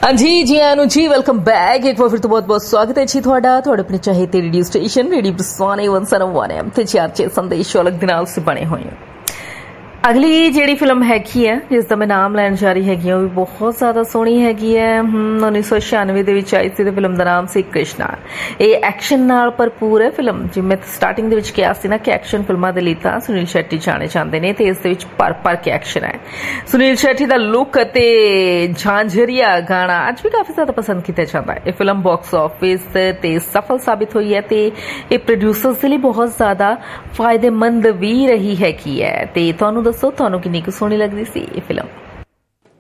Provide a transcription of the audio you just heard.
हाँ जी आनू जी welcome back एक बार फिर तो बहुत बहुत स्वागत है जी ਤੁਹਾਡਾ ਆਪਣੇ ਚਾਹੇ ਤੇ ਰੇਡੀਓ ਸਟੇਸ਼ਨ ਰੇਡੀਓ ਬਰਸਾਨੇ 101 ਐਮ ਤੇ ਚਾਰਚੇ ਸੰਦੇਸ਼ ਅਲੱਗ ਦੇ ਨਾਲ ਸੇ ਬਣੇ ਹੋਏ हैं। अगली ਜਿਹੜੀ ਫਿਲਮ ਹੈਗੀ ਹੈ ਜਿਸ ਦਾ ਮੈਂ ਨਾਮ ਲੈਣ ਜਾ ਰਹੀ ਹੈਗੀ ਉਹ ਵੀ ਬਹੁਤ ਜ਼ਿਆਦਾ ਸੋਹਣੀ ਹੈਗੀ ਹੈ। 1996 ਦੇ ਵਿੱਚ ਆਈ ਸੀ ਤੇ ਫਿਲਮ ਦਾ ਨਾਮ ਸੀ ਕ੍ਰਿਸ਼ਨਾ। ਇਹ ਐਕਸ਼ਨ ਨਾਲ ਭਰਪੂਰ ਹੈ ਫਿਲਮ। ਜਿਵੇਂ ਮੈਂ ਸਟਾਰਟਿੰਗ ਦੇ ਵਿੱਚ ਕਿਹਾ ਸੀ ਨਾ ਕਿ ਐਕਸ਼ਨ ਫਿਲਮਾਂ ਦੇ ਲਈ ਤਾਂ ਸੁਨੀਲ ਸ਼ੈਟੀ ਜਾਣੇ ਜਾਂਦੇ ਨੇ ਤੇ ਇਸ ਦੇ ਵਿੱਚ ਭਰ ਕੇ ਐਕਸ਼ਨ ਹੈ। ਸੁਨੀਲ ਸ਼ੈਟੀ ਦਾ ਲੁੱਕ ਅਤੇ ਝਾਂਝਰੀਆ ਗਾਣਾ ਅੱਜ ਵੀ ਕਾਫੀ ਜ਼ਿਆਦਾ ਪਸੰਦ ਕੀਤਾ ਜਾਂਦਾ ਹੈ। ਇਹ ਫਿਲਮ ਬਾਕਸ ਆਫਿਸ ਤੇ ਸਫਲ ਸਾਬਿਤ ਹੋਈ ਹੈ ਤੇ ਇਹ ਪ੍ਰੋਡਿਊਸਰਸ ਦੇ ਲਈ ਬਹੁਤ ਜ਼ਿਆਦਾ ਫਾਇਦੇਮੰਦ ਵੀ ਰਹੀ ਹੈਗੀ ਹੈ। ਤੇ ਤੁਹਾਨੂੰ ਦੱਸੋ ਤੁਹਾਨੂੰ ਕਿੰਨੀ ਕੁ ਸੋਹਣੀ ਲੱਗਦੀ ਸੀ ਇਹ ਫਿਲਮ।